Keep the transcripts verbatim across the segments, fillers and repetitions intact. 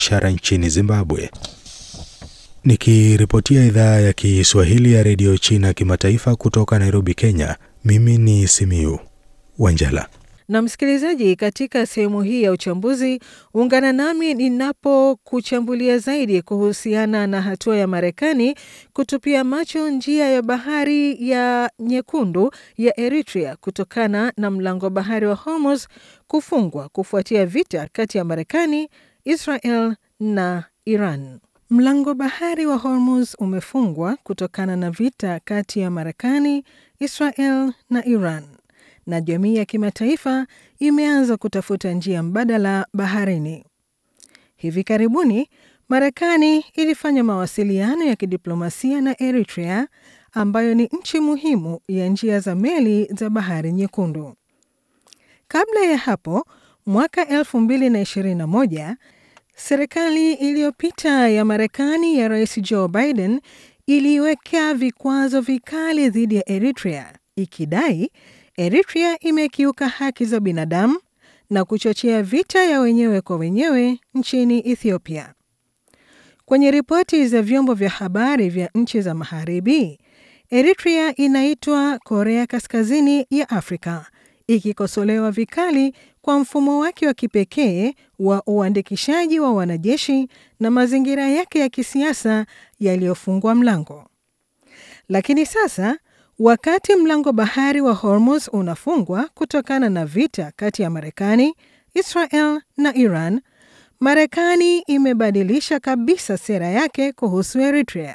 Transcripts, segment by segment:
biashara nchini Zimbabwe. Nikiripotia idhaa ya Kiswahili ya Radio China Kimataifa kutoka Nairobi, Kenya, mimi ni Simiu Wanjala. Na msikilizaji, katika sehemu hii ya uchambuzi, ungana nami ninapo kuchambulia zaidi kuhusiana na hatua ya Marekani kutupia macho njia ya bahari ya Nyekundu ya Eritrea kutokana na mlango bahari wa Hormuz kufungwa kufuatia vita kati ya Marekani, Israel na Iran. Mlango bahari wa Hormuz umefungwa kutokana na vita kati ya Marekani, Israel na Iran. Na jamii ya kimataifa imeanza kutafuta njia mbadala baharini. Hivi karibuni, Marekani ilifanya mawasiliano ya kidiplomasia na Eritrea, ambayo ni nchi muhimu ya njia za meli za Bahari Nyekundu. Kabla ya hapo, mwaka elfu mbili na ishirini na moja, serikali iliyopita ya Marekani ya Rais Joe Biden iliweka vikwazo vikali dhidi ya Eritrea, ikidai Eritrea imekiuka haki za binadamu na kuchochea vita ya wenyewe kwa wenyewe nchini Ethiopia. Kwenye ripoti za vyombo vya habari vya nchi za Magharibi, Eritrea inaitwa Korea Kaskazini ya Afrika, ikikosolewa vikali kwa mfumo wake wa kipekee wa uandikishaji wa wanajeshi na mazingira yake ya kisiasa yaliyofungwa mlango. Lakini sasa, wakati mlango bahari wa Hormuz unafungwa kutokana na vita kati ya Marekani, Israel na Iran, Marekani imebadilisha kabisa sera yake kuhusu Eritrea.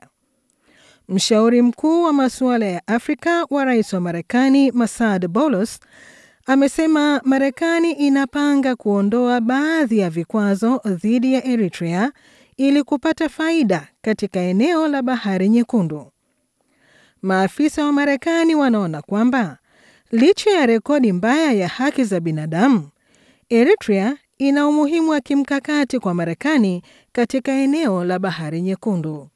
Mshauri mkuu wa masuala ya Afrika wa Rais wa Marekani, Masad Boulos, amesema Marekani inapanga kuondoa baadhi ya vikwazo dhidi ya Eritrea ili kupata faida katika eneo la Bahari Nyekundu. Maafisa wa Marekani wanaona kwamba licha ya rekodi mbaya ya haki za binadamu, Eritrea ina umuhimu wa kimkakati kwa Marekani katika eneo la Bahari Nyekundu.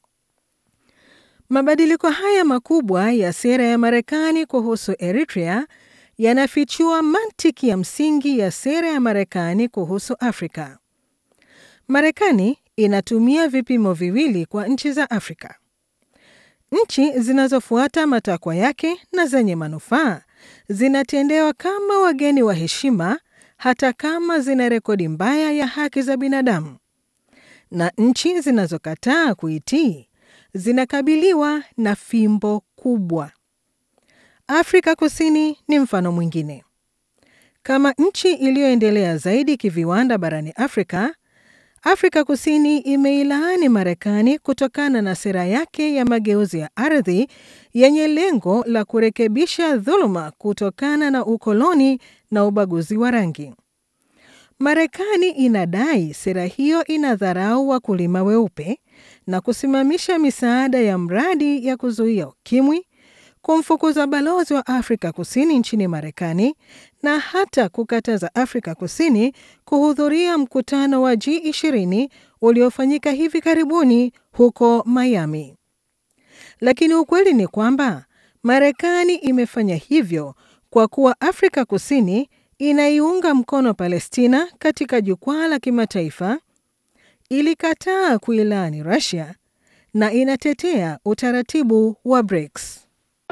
Mabadiliko haya makubwa ya sera ya Marekani kuhusu Eritrea yanafichua mantiki ya msingi ya sera ya Marekani kuhusu Afrika. Marekani inatumia vipimo viwili kwa nchi za Afrika. Nchi zinazofuata matakwa yake na zenye manufaa zinatendewa kama wageni wa heshima, hata kama zina rekodi mbaya ya haki za binadamu. Na nchi zinazokataa kuitii zinakabiliwa na fimbo kubwa. Afrika Kusini ni mfano mwingine. Kama nchi iliyoendelea zaidi kiviwanda barani Afrika, Afrika Kusini imeilaani Marekani kutokana na sera yake ya mageuzi ya ardhi yenye lengo la kurekebisha dhuluma kutokana na ukoloni na ubaguzi wa rangi. Marekani inadai sera hiyo inadharau wakulima weupe na kusimamisha misaada ya mradi ya kuzuia ukimwi, kumfukuza balozi wa Afrika Kusini nchini Marekani na hata kukataza Afrika Kusini kuhudhuria mkutano wa G ishirini uliofanyika hivi karibuni huko Miami. Lakini ukweli ni kwamba Marekani imefanya hivyo kwa kuwa Afrika Kusini inaiunga mkono Palestina katika jukwaa la kimataifa, ilikataa kuilaani Russia na inatetea utaratibu wa B R I C S.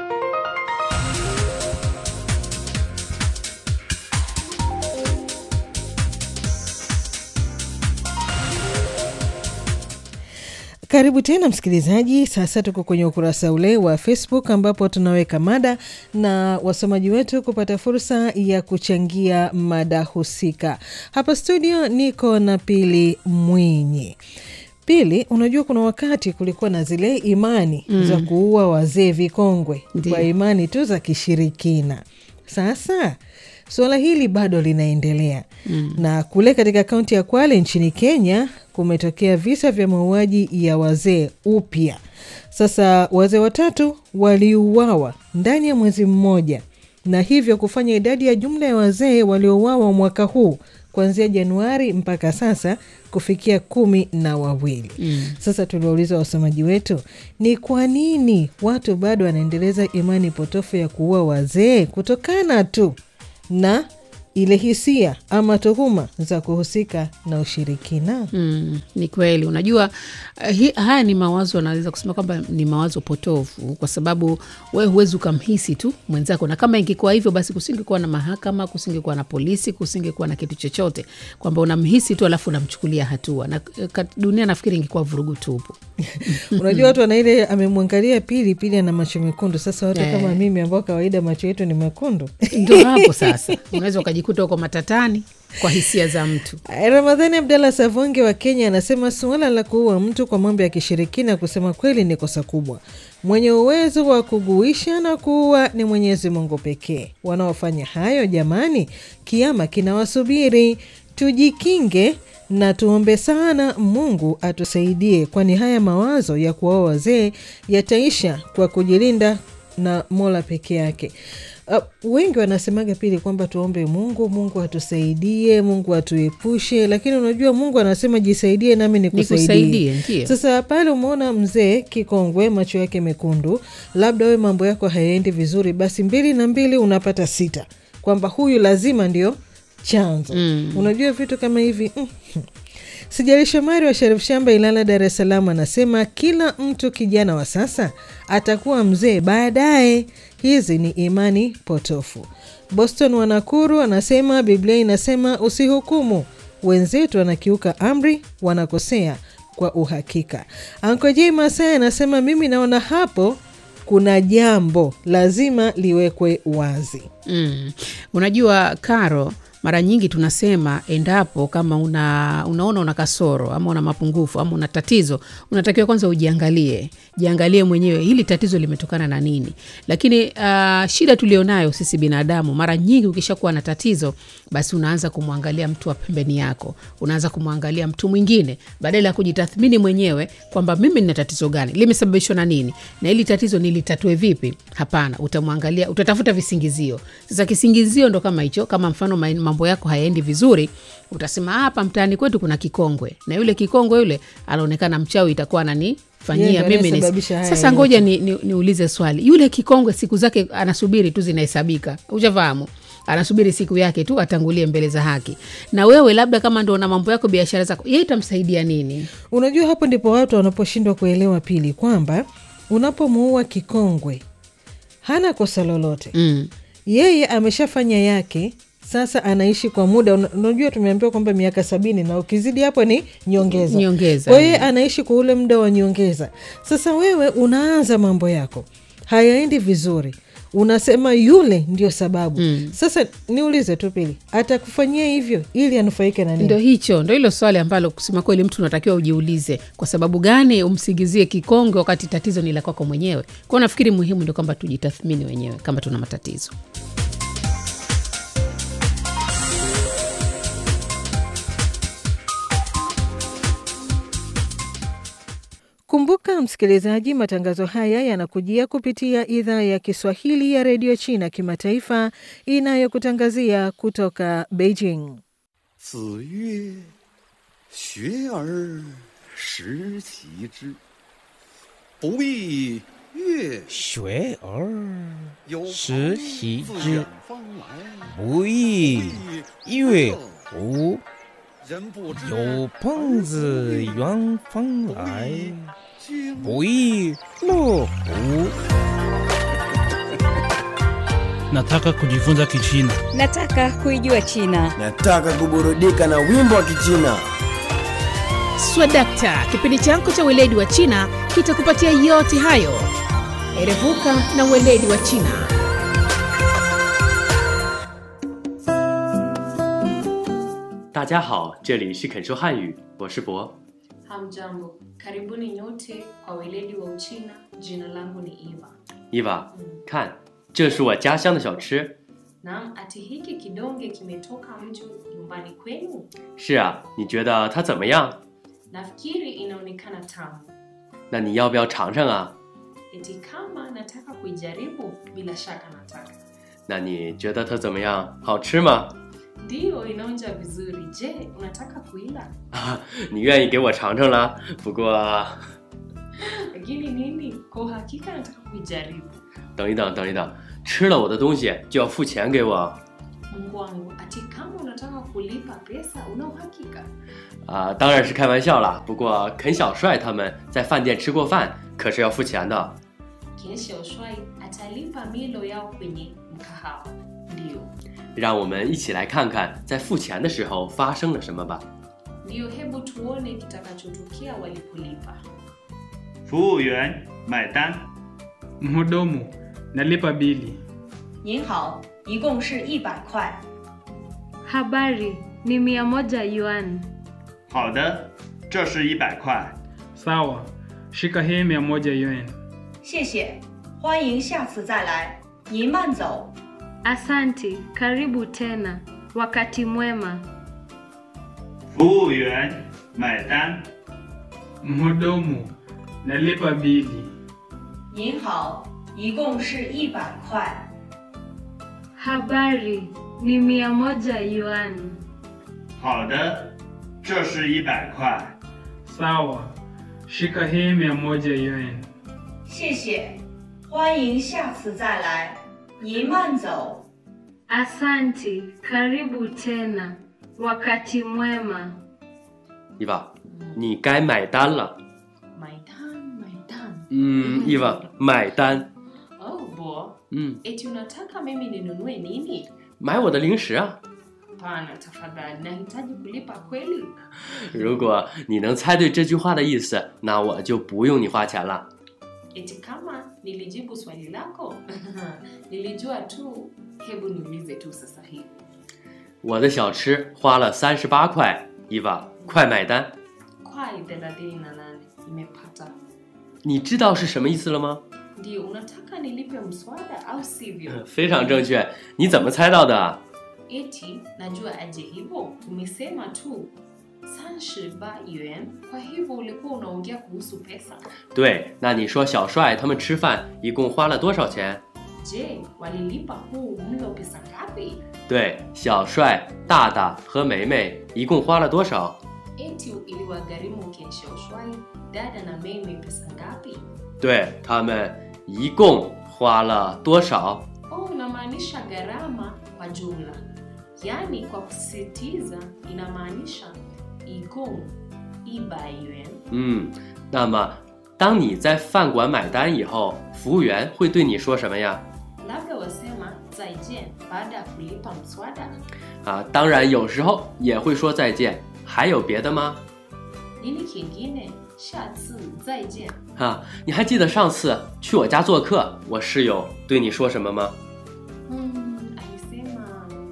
Karibu tena msikilizaji, sasa tuko kwenye ukurasa ule wa Facebook ambapo tunaweka mada na wasomaji wetu kupata fursa ya kuchangia mada husika. Hapa studio niko na Pili Mwinyi. Pili, unajua kuna wakati kulikuwa na zile imani mm. za kuua wazee vikongwe kwa imani tu za kishirikina. Sasa suala hili bado linaendelea. Mm. Na kule katika kaunti ya Kwale nchini Kenya kumetokea visa vya mauaji ya wazee upya. Sasa wazee watatu waliuawa ndani ya mwezi mmoja, na hivyo kufanya idadi ya jumla ya wazee waliouawa mwaka huu kuanzia Januari mpaka sasa kufikia kumi na wawili. Mm. Sasa tuliwauliza wasomaji wetu, ni kwa nini watu bado wanaendeleza imani potofu ya kuua wazee kutokana tu na ile hisia ama tuhuma za kuhusika na ushirikina. Mm, ni kweli. Unajua uh, hi, haya ni mawazo, naweza kusema kwamba ni mawazo potofu, kwa sababu wewe huwezi kumhisi tu mwenzako, na kama ingekuwa hivyo basi kusingekuwa na mahakama, kusingekuwa na polisi, kusingekuwa na kitu chochote, kwamba unamhisi tu alafu unamchukulia hatua, na dunia nafikiri ingekuwa vurugu tupu. Unajua watu wana ile amemwangalia Pili, Pili ana macho mekundu. Sasa watu yeah. kama mimi ambao kawaida macho yetu ni mekundu, ndio hapo sasa unaweza ukajikuta uko matatani kwa hisia za mtu. Ramadhani Abdalla Savonge wa Kenya anasema suala la kuua mtu kwa mambo ya kishirikina kusema kweli ni kosa kubwa. Mwenye uwezo wa kuguisha na kuua ni Mwenyezi Mungu pekee. Wanaofanya hayo jamani, kiama kinawasubiri. Tujikinge na tuombe sana Mungu atusaidie, kwani haya mawazo ya kuoa wazee yataisha kwa kujilinda na Mola peke yake. Uh, wengi wanasemaga Pili kwamba tuombe Mungu, Mungu atusaidie, Mungu atuepushe, lakini unajua Mungu anasema jisaidie nami nikusaidie. Nikusaidie. Sasa pale umeona mzee kikongwe macho yake mekundu, labda we mambo yako hayaendi vizuri, basi mbili na mbili unapata sita, kwamba huyu lazima ndio chanzo. Mm. Unajua vitu kama hivi. Mm. Sijali Shomari wa Sharif Shamba Ilala Dar es Salaam anasema kila mtu kijana wa sasa atakuwa mzee baadaye. Hizi ni imani potofu. Boston wa Nakuru anasema Biblia inasema usihukumu. Wenzetu wanakiuka amri, wanakosea kwa uhakika. Anko J Masai anasema mimi naona hapo kuna jambo lazima liwekwe wazi. Mm. Unajua Karo, mara nyingi tunasema endapo kama una unaona una kasoro ama una mapungufu ama una tatizo, unatakiwa kwanza ujiangalie. Jiangalie mwenyewe hili tatizo limetokana na nini. Lakini uh, shida tulionayo sisi binadamu, mara nyingi ukishakuwa na tatizo, basi unaanza kumwangalia mtu wa pembeni yako. Unaanza kumwangalia mtu mwingine badala ya kujitathmini mwenyewe kwamba mimi nina tatizo gani, limesababishwa na nini, na hili tatizo nilitatue vipi. Hapana, utamwangalia, utatafuta visingizio. Sasa kisingizio ndo kama hicho, kama mfano mambo yako hayaendi vizuri, utasema hapa mtaani kwetu kuna kikongwe, na yule kikongwe yule anaonekana mchawi, itakuwa nani fanyia mimi ni. Sasa ngoja ni, ni, niulize swali, yule kikongwe siku zake anasubiri tu zinahesabika, ujafahamu, anasubiri siku yake tu atangulie mbele za haki. Na wewe labda kama ndo na mambo yako, biashara zako, yeye itamsaidia nini? Unajua hapo ndipo watu wanaposhindwa kuelewa Pili kwamba unapomuua kikongwe hana kosa lolote. Mm. Yeye ameshafanya yake. Sasa anaishi kwa muda, unajua tumeambiwa kwamba miaka sabini na ukizidi hapo ni nyongeza. Nyongeza. Kwa hiyo anaishi kwa ule muda wa nyongeza. Sasa wewe unaanza mambo yako hayaendi vizuri, unasema yule ndio sababu. Mm. Sasa niulize tu Pili, atakufanyia hivyo ili anufaike na nini? Ndio hicho, ndio hilo swali ambalo kusema kweli mtu unatakiwa ujiulize, kwa sababu gani umsigizie kikongo wakati tatizo ni la kwako mwenyewe. Kwa nafikiri muhimu ndio kwamba tujitathmini wenyewe kama tuna matatizo. Kumbuka msikilizaji, matangazo haya yanakujia kupitia idhaa ya Kiswahili ya Radio China Kimataifa inayokutangazia kutoka Beijing. 子曰学而时习之 不亦乐学而有时习朋自之远方来不亦乐乎人不知有朋自远方来君不亦乐乎 Nataka kujifunza Kichina. Nataka kuijua China. Nataka kuburudika na wimbo wa Kichina. Swadakta, kipindi chako cha weledi wa China kitakupatia yote hayo. Erevuka na weledi wa China. Dajiahao, 这里是肯说汉语，我是博。 Hamjambo, karibuni nyote kwa weledi wa Uchina. Jina langu ni Eva. Eva, 看，这是我家乡的小吃。 Naam, ati hiki kidonge kimetoka mtu nyumbani kwenu? 是啊，你觉得它怎么样？ Nafikiri inaonekana tamu. 那你要不要尝尝啊？ Eti kama nataka kuijaribu, bila shaka nataka. 那你觉得它怎么样？好吃吗？ Ndio, inaonja vizuri. Je, unataka kuila? 你愿意给我尝尝啦？不过 Lakini nini? Kwa hakika nataka kuijaribu. 等一等，等一等，吃了我的东西就要付钱给我。 Mungu wangu, ati kulipa pesa una uhakika? 啊，当然是开玩笑啦。不过肯小帅他们在饭店吃过饭，可是要付钱的。 Ken Xiaoshuai atalipa milo yao kwenye mkahawa. Ndio. 让我们一起来看看在付钱的时候发生了什么吧。 Ndio, hebu tuone kitakachotukia walipolipa. 服务员买单。 Mhudumu, nalipa bili. 您好，一共是一百块。 Habari, ni mia moja yuan. 好的，这是一百块。 Sawa, shika hii mia moja yuan. 谢谢，欢迎下次再来。您慢走。 Asanti, karibu tena. Wakati mwema. 服务员买单。 Mhudumu, nalipa bili. 您好，一共是一百块。 Habari, ni mia moja yuan. 好的，这是一百块。 Sawa, shika hii mia moja yuan. 谢谢，欢迎下次再来。您慢走。 Asanti, karibu tena. Wakati mwema. 伊娃，你该买单了。 买单，买单。 嗯，伊娃，买单。 Oh, bo. 嗯， Eti unataka mimi ninunue nini? 买我的零食啊。 Hapana, tafadhali, nahitaji kulipa kweli. 如果你能猜对这句话的意思，那我就不用你花钱了。 Eti kama nilijibu swali lako? Nilijua tu, hebu niulize tu sasa hivi. 我的小吃花了三十八块，伊娃，快买单。 Kwai thelathini na nane, nimepata. 你知道是什么意思了吗？ Ndio, unataka nilipe mswada au sivyo? 非常正确，你怎么猜到的？ Eti, najua aje hivyo? Umesema tu三十八元, kwa hivyo ulikuwa unaongea kuhusu pesa. 对，那你说小帅他们吃饭一共花了多少钱？ Je, walilipa huu mlo pesa ngapi? 对，小帅、大大和梅梅一共花了多少？ Eti iliwagharimu Ken Xiaoshuai, dada na Mei pesa ngapi? 对，他们一共花了多少？ Oh, unamaanisha gharama kwa jumla. Yaani kwa kusisitiza inamaanisha igong ibai yuan. 嗯，那么当你在饭馆买单以后，服务员会对你说什么呀？ Labda wasema zaijian baada ya kulipa mswada. 啊，当然有时候也会说再见。还有别的吗？ Nini kingine? 下次再见。 啊，你还记得上次去我家做客，我室友对你说什么吗？ 嗯, alisema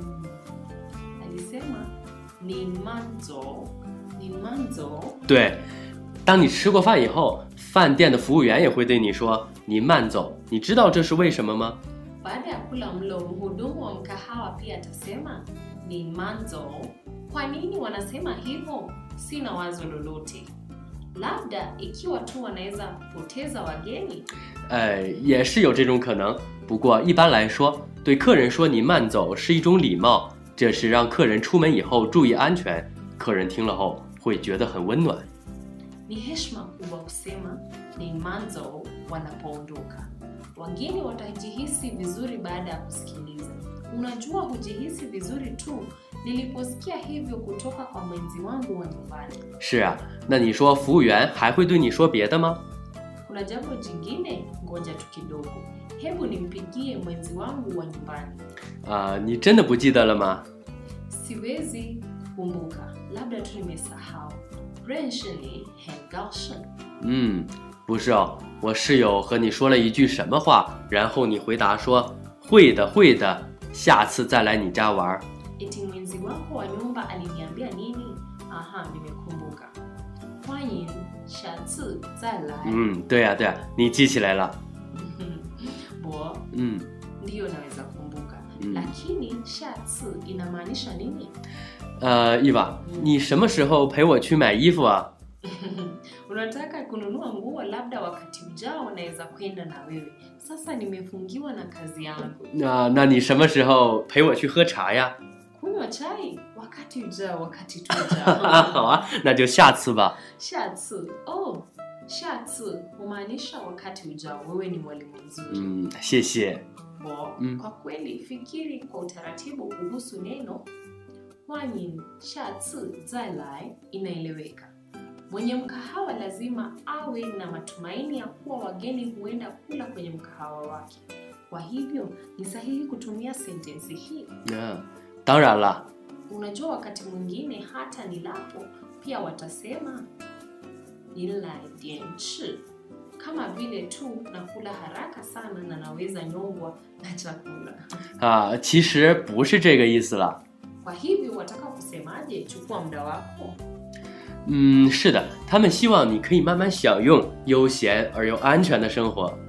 alisema ni manzo, ni manzo. 对，当你吃过饭以后，饭店的服务员也会对你说你慢走。你知道这是为什么吗？ Baada ya kula mlo, mhudumu wa mkahawa pia atasema ni manzo. Kwa nini wanasema hivyo? Sina wazo lolote. Labda ikiwa tu wanaweza poteza wageni. 呃，也是有这种可能。不过一般来说，对客人说你慢走是一种礼貌，这是让客人出门以后注意安全。客人听了后会觉得很温暖。 Ni heshima kubwa kusema ni manzo wanapoondoka. Wageni watajihisi vizuri baada ya kusikiliza. Unajua, hujihisi vizuri tu niliposikia hivyo kutoka kwa mwenzi wangu wa nyumbani. 是啊，那你说服务员还会对你说别的吗？ Kuna jambo jingine? Ngoja tu kidogo. Hebu nimpigie mwenzi wangu wa nyumbani. 啊，你真的不记得了吗？ Siwezi kumbuka. Labda tu nimesahau. 认识你很高兴。 嗯，不是哦，我室友和你说了一句什么话，然后你回答说会的会的，下次再来你家玩。 Eti mwenzi wako wa nyumba aliniambia nini? Aha, nimekumbuka. 欢迎下次再来。 嗯，对呀、啊、对呀、啊，你记起来了。 Bo, 嗯， ndiyo naweza kumbuka. 嗯 Lakini 下次 inamaanisha nini? 呃，伊娃，你什么时候陪我去买衣服啊？ Unataka kununua nguo? Labda wakati ujao naweza kwenda na wewe. Sasa nimefungiwa na kazi yangu. 那那你什么时候陪我去喝茶呀？ Kunywa chai? Wakati ujao, wakati tu ujao. 好啊，那就下次吧。 下次 oh, 下次humaanisha wakati ujao. Wewe ni mwalimu mzuri. 嗯，谢谢。 Bo, Mm. kwa kweli fikiri kwa utaratibu kuhusu neno 欢迎下次再来 inaeleweka. Mwenye mkahawa lazima awe na matumaini ya kuwa wageni huenda kula kwenye mkahawa wake. Kwa hivyo ni sahihi kutumia sentensi hii. Yeah. 当然了. Unajua wakati mwingine hata nilapo pia watasema 您来点吃. Kama vile tu nakula haraka sana na naweza nyongwa na chakula. Ah, 其实不是这个意思了. Kwa hivyo wataka kusemaje chukua muda wako? 嗯，是的，他们希望你可以慢慢享用悠闲而又安全的生活。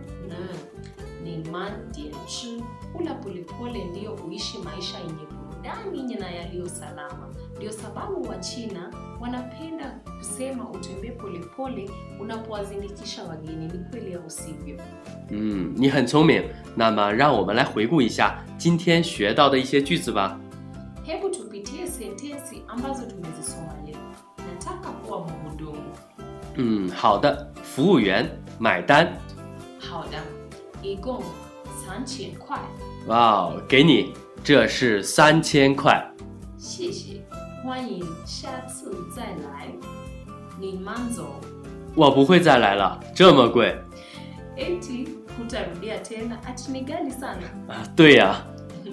Ni man点吃, kula polepole ndio uishi maisha yenye burudani na yaliyo salama. Ndio sababu wa China wanapenda kusema utembee polepole unapowazindikisha wageni. Ni kweli au sivyo? 嗯，你很聪明。那么让我们来回顾一下今天学到的一些句子吧。 Hebu tupitie sentensi ambazo tumezisoma leo. Nataka kuwa mhudumu. 嗯，好的，服务员，买单。 好的，一共三千块。 哇哦，给你，这是三千块。 谢谢，欢迎下次再来。 你慢走。 我不会再来了，这么贵。 Eti hutarudia tena, ati ni ghali sana. 啊，对呀。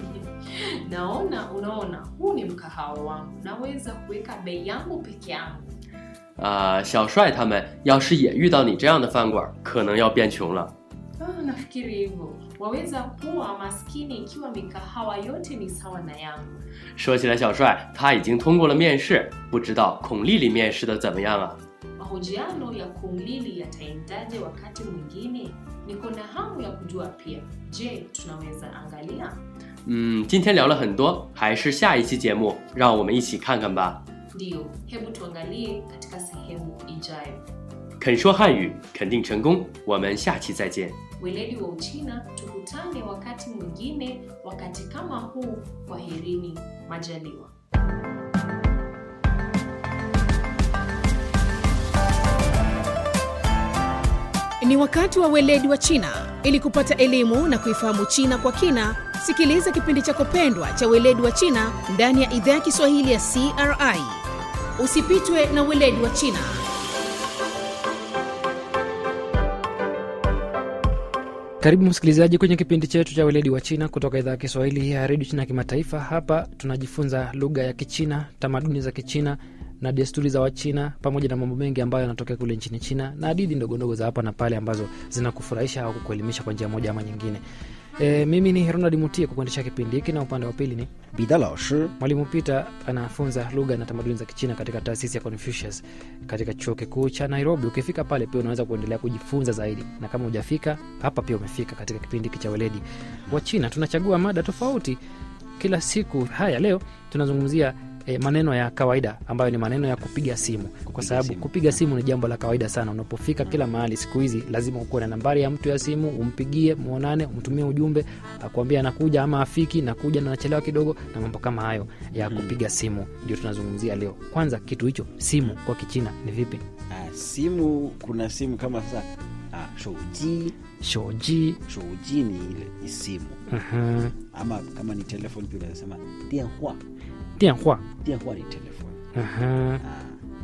Naona unaona huu ni mkahawa wangu, naweza kuweka bei yangu peke yangu. 啊，小帅他们要是也遇到你这样的饭馆，可能要变穷了。 Ah, nafikiri hivyo. Waweza kuwa maskini ikiwa mikahawa yote ni sawa na yangu. 说起来，小帅他已经通过了面试，不知道孔丽丽面试的怎么样啊？ Mahojiano ya Kumlili yataendaje wakati mwingine? Niko na hamu ya kujua pia. Je, tunaweza angalia? 嗯，今天聊了很多，还是下一期节目让我们一起看看吧。 Ndio, hebu tuangalie katika sehemu ijayo. 肯说汉语，肯定成功。我们下期再见。 Weledi wa Uchina, tukutane wakati mwingine, wakati kama huu. Kwaherini, majaliwa. Ni wakati wa weledi wa China. Ili kupata elimu na kuifahamu China kwa kina, sikiliza kipindi chako pendwa cha weledi wa China ndani ya idhaa ya Kiswahili ya C R I. Usipitwe na weledi wa China. Karibu msikilizaji kwenye kipindi chetu cha weledi wa China kutoka idhaa ya Kiswahili ya Radio China Kimataifa. Hapa tunajifunza lugha ya Kichina, tamaduni za Kichina na desturi za Wachina, pamoja na mambo mengi ambayo yanatokea kule nchini China, na hadithi ndogo ndogo za hapa na pale ambazo zinakufurahisha au kukuelimisha kwa njia moja ama nyingine. E, mimi ni Ronald Mutie kukuendesha kipindi hiki, na upande wa pili ni Bida Laoshi. Mwalimu Peter anafunza lugha na tamaduni za Kichina katika taasisi ya Confucius katika chuo kikuu cha Nairobi. Ukifika pale pia unaweza kuendelea kujifunza zaidi, na kama hujafika hapa pia umefika katika kipindi hiki cha weledi wa China. Tunachagua mada tofauti kila siku. Haya, leo tunazungumzia E, maneno ya kawaida ambayo ni maneno ya kupiga simu, kwa sababu kupiga simu ni jambo la kawaida sana. Unapofika kila mahali siku hizi lazima uwe na nambari ya mtu ya simu, umpigie, muonane, umtumie ujumbe akwambia anakuja ama afiki, nakuja na nachelewa kidogo, na mambo kama hayo ya kupiga simu ndio tunazungumzia leo. Kwanza kitu hicho simu kwa Kichina ni vipi? Ah, simu, kuna simu kama sasa ah, shouji. Shouji, shouji ni ile simu. Uh-huh. Ama kama ni telephone pia unasema dianhua. Dianhua. Dianhua ni telephone. Uh-huh. Ah,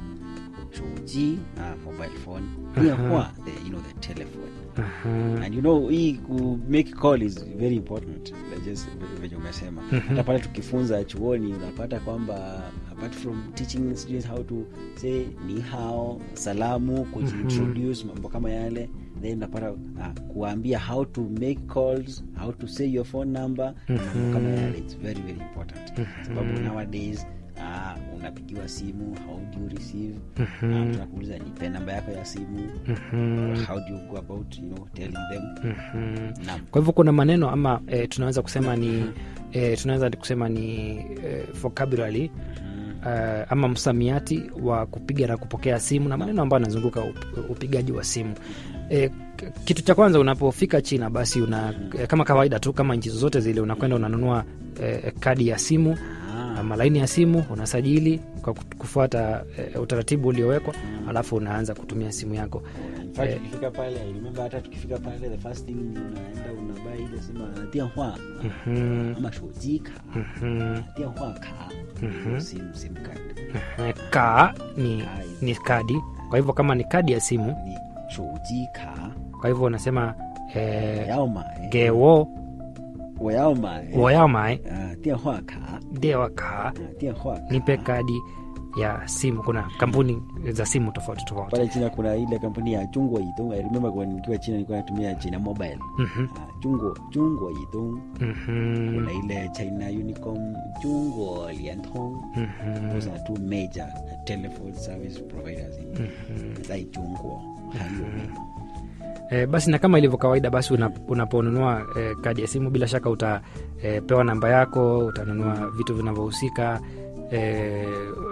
shouji, ah, mobile phone. Dianhua, uh-huh. the, you know, the telephone. Uh-huh. And you know, hii ku make call is very important. Just venye umesema. Uh-huh. Hata pale tukifunza chuoni unapata kwamba apart from teaching students how to say ni hao, salamu, kujiintroduce, uh-huh. mambo kama yale, then unapata uh, kuambia how to make calls, how to say your phone number, uh-huh. mambo kama yale, it's very very important. Uh-huh. Sababu nowadays uh, unapigiwa simu, how do you receive, uh-huh. uh, tunakuuliza nipe namba yako ya simu, uh-huh. how do you go about, you know, telling them. Uh-huh. Naam. Kwa hivyo kuna maneno ama eh, tunaweza kusema ni eh, tunaweza kusema ni eh, vocabulary, uh, ama msamiati wa kupiga na kupokea simu, na maneno ambayo yanazunguka up, upigaji wa simu. E, kitu cha kwanza unapofika China basi una e, kama kawaida tu kama nchi zote zile unakwenda unanunua e, kadi ya simu ama laini ya simu, unasajili kwa kufuata e, utaratibu uliowekwa, alafu unaanza kutumia simu yako. In fact, e, ukifika pale, I remember hata tukifika pale the first thing unaenda unabai ile sema dianhua, mhm, ama shouji ka, mhm, dianhua ka. Mhm. sim sim card. Ehe, ka ni ni kadi. Kwa hivyo kama ni kadi ya simu ni shuji ka. Kwa hivyo unasema eh Yaoma. gewo 我要买我要买 uh, 电话卡电话卡 uh, 电话卡 nipe kadi ya simu. Kuna kampuni za simu tofauti tofauti. Pale China kuna ile kampuni ya Jungwo Yidong. I remember when nikiwa China nilikuwa natumia China Mobile. Mhm. Uh, Jungwo Jungwo Yidong. Mhm. Kuna ile China Unicom, Jungwo Liantong. Mhm. Those are two major telephone service providers in Mhm. Zai Jungwo. Hayo. E, basi na kama ilivyo kawaida basi unaponunua e, kadi ya simu bila shaka utapewa e, namba yako, utanunua vitu vinavyohusika e,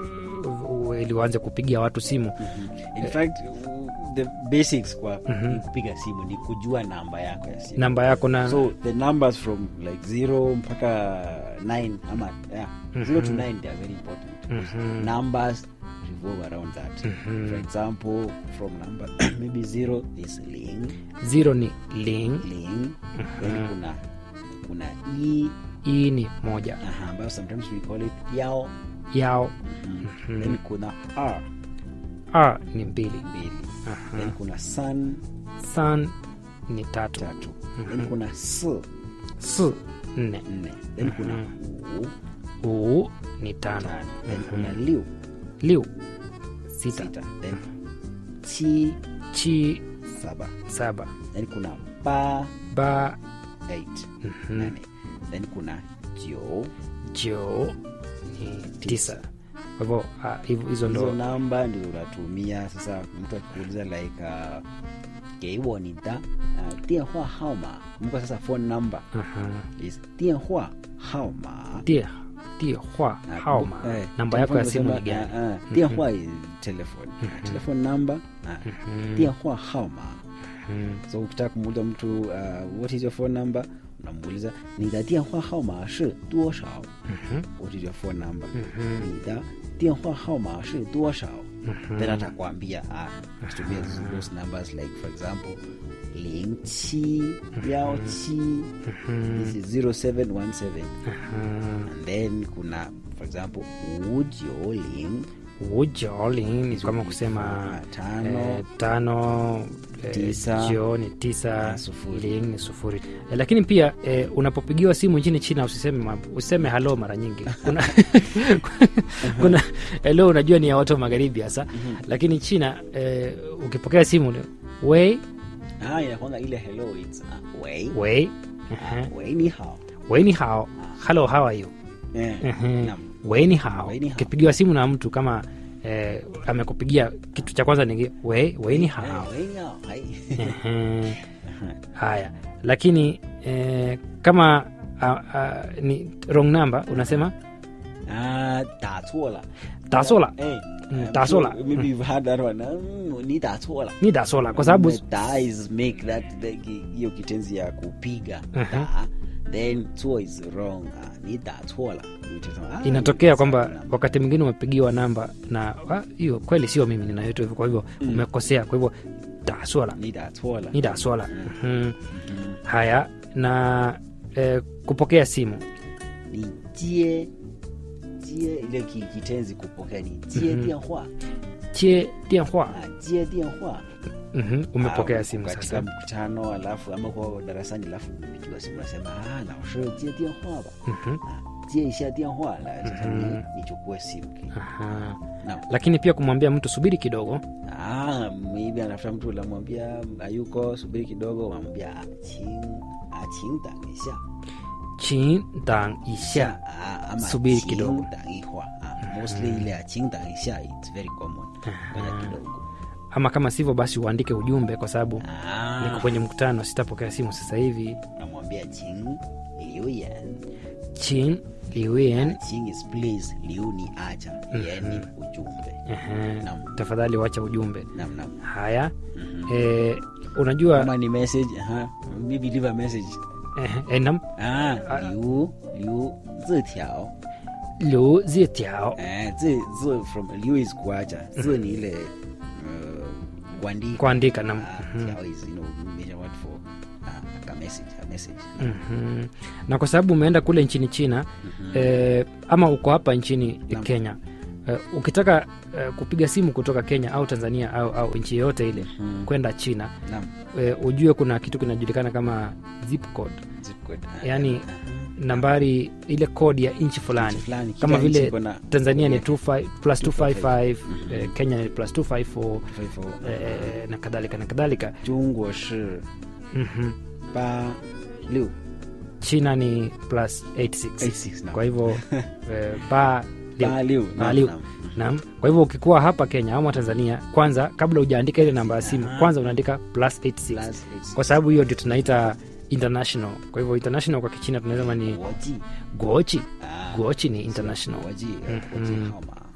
ili uanze kupigia watu simu. Mm-hmm. In e, fact the basics kwa mm-hmm. kupiga simu ni kujua namba yako ya simu. Namba yako na so the numbers from like zero mpaka nine ama yeah, mm-hmm. zero to nine they are very important. Mm-hmm. Numbers revolve around that. Mm-hmm. For example, from number maybe zero is ling. Zero ni ling. Ling. Mm-hmm. Then kuna kuna i. I ni moja. Aha, but sometimes we call it yao. Yao. Mm-hmm. Mm-hmm. Then kuna r. R ni mbili. Mbili. Uh-huh. Then kuna san. San ni tatu. Tatu. Mm-hmm. Then kuna s. S nne. Nne. Then kuna mm-hmm. u. U ni tano. Tano. Then mm-hmm. kuna liu. Liu sita. Sita. Then chi. Chi saba. Saba. Then kuna ba. Ba eight. Mm-hmm. Nane. Then kuna jio. Jio ni tisa. Kwa hivyo uh, hizo ndo hizo namba ndio unatumia. Sasa mtu akikuuliza like uh, geiwo ni da uh, 电话号码 mko sasa phone number uh-huh. is 电话号码电电话号码 uh, namba yako ya simu ni gani? 电话 is telephone. Uh, telephone number 电话号码 so ukitaka kumuuliza mtu uh, what is your phone number unamuuliza ni da 电话号码是多少 what is your phone number 你的电话号码是多少 then atakwambia ah tumia those numbers like for example ling qi yao qi this is zero seven one seven and then kuna for example wu jiu ling wu jiu ling ni kama kusema tano eh, tano tisa, jio ni tisa, ling ni sufuri. Eh, lakini pia eh, unapopigiwa simu nchini China usiseme useme hello mara nyingi. Kuna kuna hello unajua ni ya watu wa magharibi hasa, lakini China eh, ukipokea simu wei ah inakuwa ile hello it's uh, wei wei uh, wei ni hao wei ni hao hello how are you eh uh-huh. wei ni hao. Ukipigiwa simu na mtu kama eh, amekupigia kitu cha kwanza ni wei wei ni hao wei ni hao haya. Lakini eh, kama uh, uh, ni wrong number unasema ah da错了 da 错了 eh da 错了 maybe you've had that one ni da 错了 ni da 错了 kwa sababu da is make that hiyo kitenzi ya kupiga da then 错 is wrong ni da 错了 inatokea kwamba wakati mwingine umepigiwa namba na hiyo ah, kweli sio mimi ninayoitwa hivyo, kwa hivyo mm. umekosea, kwa hivyo da 错了 ni da 错了 ni da 错了 mm-hmm. Haya, na eh, kupokea simu ni jie jie ile kitenzi kupokea ni jie mm-hmm. 电话 jie 电话 jie 电话 mhm umepokea ah, simu sasa mkutano alafu ama kwa darasani alafu umepigiwa simu unasema ah lao shi jie 电话 ba mhm jie isha 电话 la sasa mm-hmm. nichukue simu aha na lakini pia kumwambia mtu subiri kidogo ah maybe anafuta mtu anamwambia hayuko subiri kidogo unamwambia qing ah qing dang isha qing dang isha ama subiri kidogo dang ihua mostly ile ya qing dang isha it's very common kwa kidogo ama kama sivyo basi uandike ujumbe kwa sababu ah. niko kwenye mkutano sitapokea simu sasa hivi namwambia qing liu yan qing liu yan qing is please liu ni acha yan ni ujumbe naam tafadhali wacha ujumbe naam naam haya mm-hmm. eh unajua kama ni message ha maybe leave a message eh eh naam ah liu liu zi tiao liu zi tiao eh zi zi from liu is kuacha zi ni ile kuandika kuandika na uh, mm-hmm. is you know major word for uh, a message, a message. Mm-hmm. Na kwa sababu umeenda kule nchini China, mm-hmm. eh, ama uko hapa nchini Naam. Kenya, uh, ukitaka uh, kupiga simu kutoka Kenya au Tanzania au, au nchi yoyote ile mm-hmm. kwenda China, uh, ujue kuna kitu kinajulikana kama zip code. Zip code. Yani uh-huh. nambari ile kodi ya nchi fulani, fulani. Kama vile Tanzania ni plus two five five, mm-hmm. eh, Kenya ni plus two five four, eh, na kadhalika na kadhalika. Jungwo shi mhm ba liu, China ni plus eight six. Kwa hivyo eh, ba liu ba liu. Naam. Kwa hivyo ukikuwa hapa Kenya au Tanzania, kwanza kabla hujaandika ile namba ya simu, kwanza unaandika plus eight six. Kwa sababu hiyo ndio tunaita international. Kwa hivyo international kwa Kichina tunasema ni guoji. Guoji. Guoji ni international. Guoji. Mm-hmm.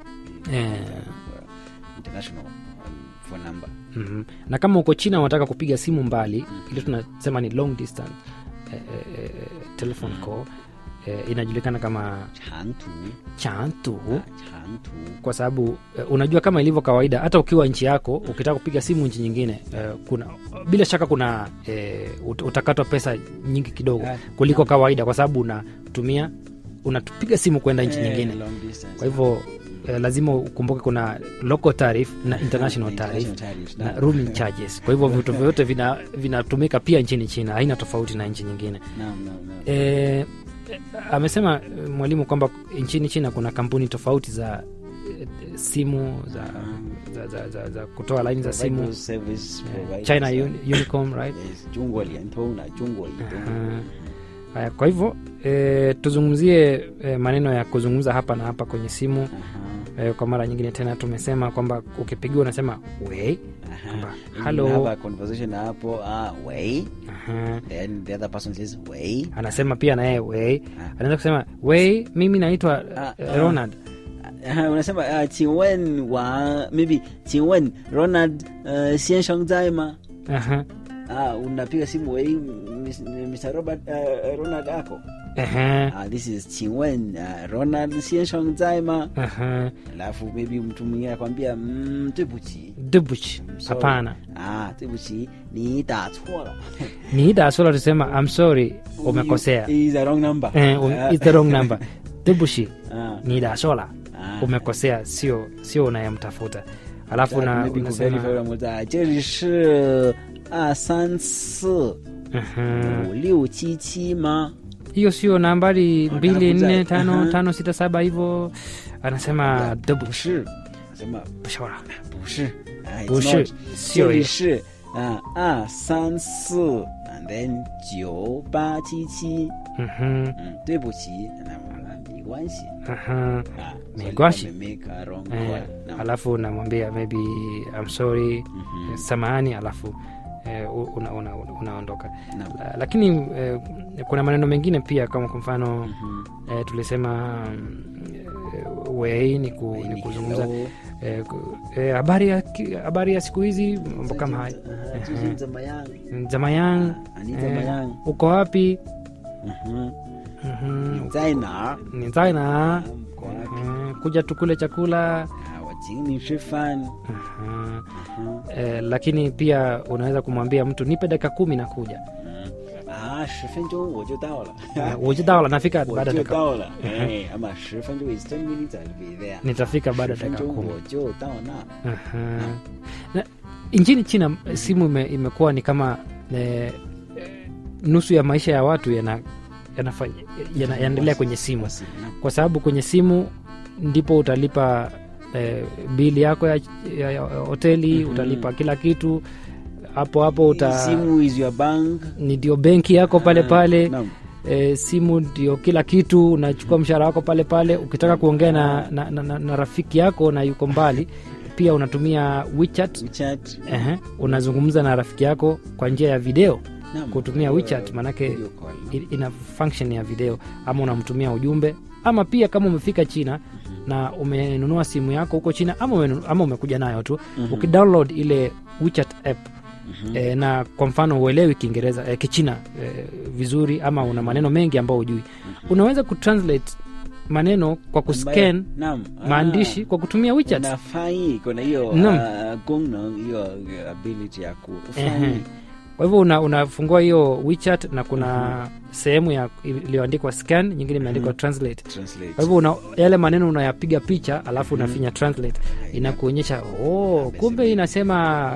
Eh, international phone number. Mm-hmm. Na kama uko China unataka kupiga simu mbali, mm-hmm. ile tunasema ni long distance eh, eh, telephone call, eh, inajulikana kama chantu. Chantu. Chantu. Kwa sababu eh, unajua kama ilivyo kawaida, hata ukiwa nchi yako ukitaka kupiga simu nchi nyingine, eh, kuna bila shaka kuna eh, utakatwa pesa nyingi kidogo kuliko kawaida, kwa sababu unatumia unatupiga simu kwenda nchi nyingine. Kwa hivyo eh, lazima ukumbuke kuna local tariff na international tariff na roaming charges. Kwa hivyo vitu vyote vina vinatumika pia nchini China, haina tofauti na nchi nyingine. Naam, naam, naam. Eh, amesema mwalimu kwamba nchini China kuna kampuni tofauti za eh, simu za, uh-huh. za, za, za, za kutoa line za simu, eh, China Un- Unicom, right? Yes, Jungwo Liantong na Jungwo Yidong. Haya, kwa hivyo e, tuzungumzie e, maneno ya kuzungumza hapa na hapa kwenye simu. Uh-huh. E, kwa mara nyingine tena tumesema kwamba ukipigiwa unasema wei, kwamba hello, have a conversation hapo, ah wei. Uh-huh. Then the other person says wei, anasema pia na yeye wei. Uh-huh. Anaweza kusema wei, mimi naitwa uh, Ronald. Uh, unasema uh, 请问wa maybe 请问 Ronald uh, 先生在吗? Aha. Ah, unapiga simu wei Mister Robert uh, Ronald ako. Aha. Ah, this is 请问 uh, Ronald 先生在吗? Aha. Alafu maybe mtu mwingine akwambia mm, 对不起. 对不起. Hapana. Ah, 对不起, ni 打错了. Ni 打错了 tusema I'm sorry, umekosea. Is the wrong number. Eh, uh, is the wrong number. 对不起. Ni 打错了. Umekosea, sio sio unayemtafuta. Alafu na unasema 这里是 二三四 五六七七 吗? Hiyo sio nambari mbili nne tano tano sita saba hivyo. Anasema double shi. Anasema 不是啦， 不是， 不是， 这里是啊二三四 and then 九八七七。 嗯哼， 嗯，对不起，那没关系。 Aha,没关系。 Eh, alafu namwambia maybe I'm sorry, mm-hmm. samahani, alafu eh, una, una, unaondoka. No. La, lakini eh, kuna maneno mengine pia kama kwa mfano, mm-hmm. eh, tulisema eh, wei ni, ku, ni kuzungumza eh, eh, habari ya habari ya siku hizi, mambo kama haya. Zamayang, eh, uko wapi? Mhm. Mhm. Ni zai na? Ni zai na? Kuja tukule chakula. Wajini shifan. Uh-huh. Uh-huh. Eh, lakini pia unaweza kumwambia mtu nipe dakika kumi na kuja. Ah, 十分钟我就到了. 我就到了, nafika baada ya dakika. 我就到了. Eh, ama 十分钟 is ten minutes I'll be there. Nitafika baada ya dakika kumi. 我就到那. Uh-huh. Na nchini China simu ime, imekuwa ni kama eh, nusu ya maisha ya watu yana yanafanya yanaendelea kwenye simu, kwa sababu kwenye simu ndipo utalipa eh, bili yako ya, ya, ya hoteli, mm-hmm. utalipa kila kitu hapo hapo, uta simu is your bank, ndio benki yako pale pale. No. Eh, simu ndio kila kitu, unachukua mshahara wako pale pale. Ukitaka kuongea na, na, na, na, na rafiki yako na yuko mbali pia unatumia WeChat, WeChat. Uh-huh. Unazungumza na rafiki yako kwa njia ya video kutumia WeChat, manake ina function ya video, ama unamtumia ujumbe, ama pia kama umefika China na umenunua simu yako huko China, ama ume, ama umekuja nayo tu, mm-hmm. ukidownload ile WeChat app, mm-hmm. e, na kwa mfano uelewi Kiingereza e, Kichina e, vizuri, ama una maneno mengi ambayo hujui, mm-hmm. unaweza kutranslate maneno kwa kuscan maandishi kwa kutumia WeChat. Unafai kuna hiyo功能, hiyo ability ya kufanya. Kwa hivyo una, unafungua hiyo WeChat na kuna mm-hmm. sehemu ya iliyoandikwa scan, nyingine imeandikwa mm-hmm. translate. Translate. Kwa hivyo una, yale maneno unayapiga picha alafu mm-hmm. unafinya translate, inakuonyesha oh kumbe inasema